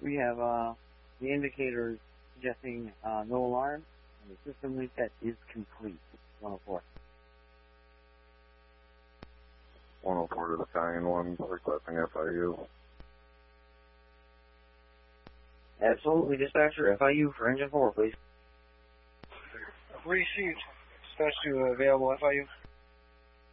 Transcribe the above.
We have the indicator suggesting no alarm, and the system reset is complete. 104. 104 to the Battalion 1, requesting FIU. Absolutely, dispatcher. FIU for engine 4, please. Received. Dispatch to available FIU.